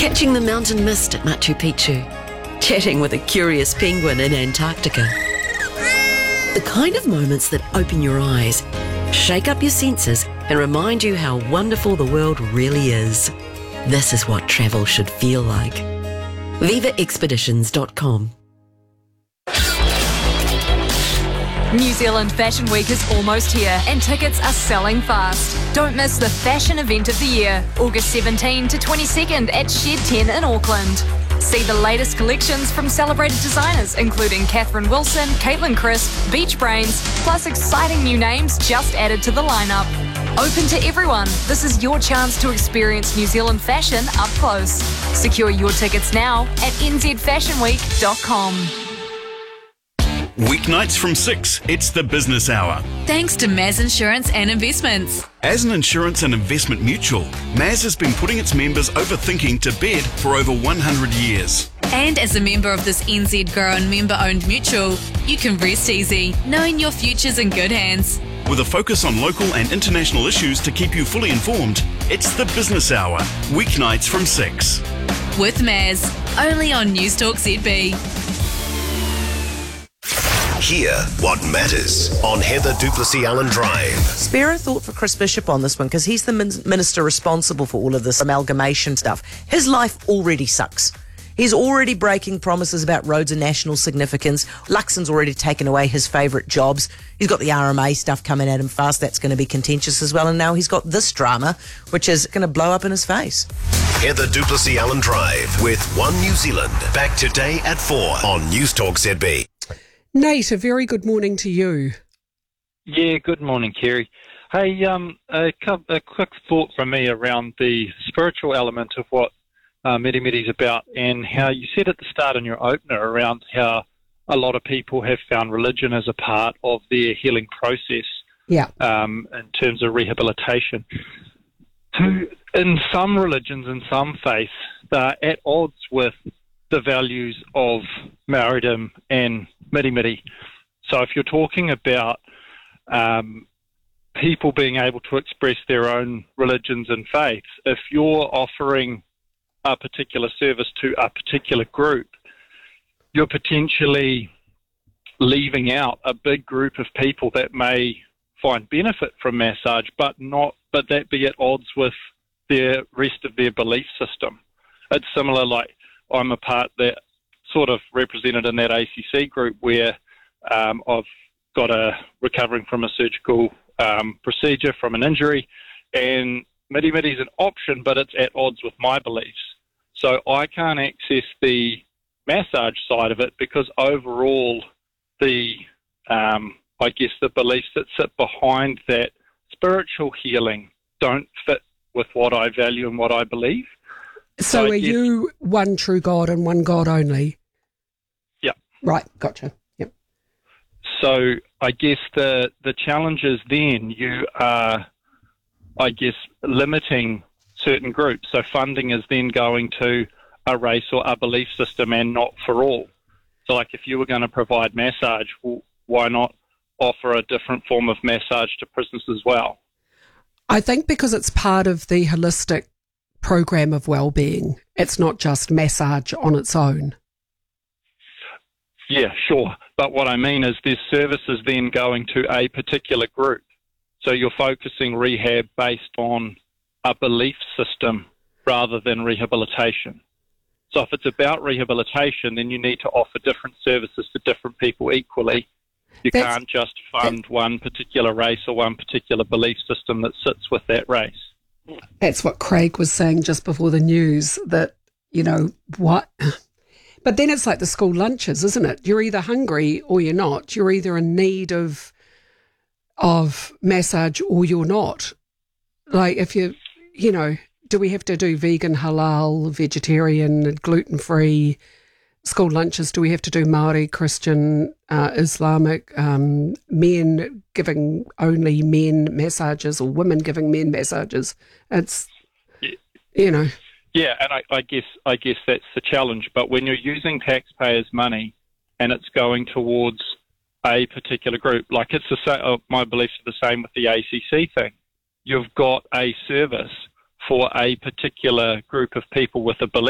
catching the mountain mist at Machu Picchu, chatting with a curious penguin in Antarctica. The kind of moments that open your eyes, shake up your senses, and remind you how wonderful the world really is. This is what travel should feel like. VivaExpeditions.com. New Zealand Fashion Week is almost here and tickets are selling fast. Don't miss the fashion event of the year, August 17 to 22nd at Shed 10 in Auckland. See the latest collections from celebrated designers including Catherine Wilson, Caitlin Crisp, Beach Brains, plus exciting new names just added to the lineup. Open to everyone, this is your chance to experience New Zealand fashion up close. Secure your tickets now at nzfashionweek.com. Weeknights from 6, it's the business hour. Thanks to Maz Insurance and Investments. As an insurance and investment mutual, Maz has been putting its members overthinking to bed for over 100 years. And as a member of this NZ grown member-owned mutual, you can rest easy, knowing your future's in good hands. With a focus on local and international issues to keep you fully informed, it's the business hour, weeknights from 6. With Maz, only on Newstalk ZB. Hear what matters on Heather Duplessis Allen Drive. Spare a thought for Chris Bishop on this one, because he's the minister responsible for all of this amalgamation stuff. His life already sucks. He's already breaking promises about roads of national significance. Luxon's already taken away his favourite jobs. He's got the RMA stuff coming at him fast. That's going to be contentious as well. And now he's got this drama, which is going to blow up in his face. Heather Duplessis Allen Drive with One New Zealand. Back today at 4 on Newstalk ZB. Nate, a very good morning to you. Yeah, good morning, Kerry. Hey, a quick thought from me around the spiritual element of what Mirimiri's about, and how you said at the start in your opener around how a lot of people have found religion as a part of their healing process. Yeah. In terms of rehabilitation. In some religions and some faiths, they're at odds with the values of Maoridom and Mirimiri. So if you're talking about people being able to express their own religions and faiths, if you're offering a particular service to a particular group, you're potentially leaving out a big group of people that may find benefit from massage, but that be at odds with the rest of their belief system. It's similar, like I'm a part that sort of represented in that ACC group where I've got recovering from a surgical procedure from an injury, and Mirimiri is an option, but it's at odds with my beliefs. So I can't access the massage side of it because overall the beliefs that sit behind that spiritual healing don't fit with what I value and what I believe. So are you one true God and one God only? Yeah. Right, gotcha. Yep. So I guess the challenge is then you are, limiting certain groups. So funding is then going to a race or a belief system and not for all. So like if you were going to provide massage, well, why not offer a different form of massage to prisoners as well? I think because it's part of the holistic program of well-being. It's not just massage on its own. Yeah, sure. But what I mean is there's services then going to a particular group. So you're focusing rehab based on a belief system rather than rehabilitation. So if it's about rehabilitation, then you need to offer different services to different people equally. You can't just fund one particular race or one particular belief system that sits with that race. That's what Craig was saying just before the news, that, you know, what... But then it's like the school lunches, isn't it? You're either hungry or you're not. You're either in need of massage or you're not. Like if you know, do we have to do vegan, halal, vegetarian, gluten-free school lunches? Do we have to do Māori, Christian, Islamic, men giving only men massages or women giving men massages? It's, you know... Yeah, and I guess that's the challenge. But when you're using taxpayers' money and it's going towards a particular group, like it's the same, my beliefs are the same with the ACC thing. You've got a service for a particular group of people with a belief.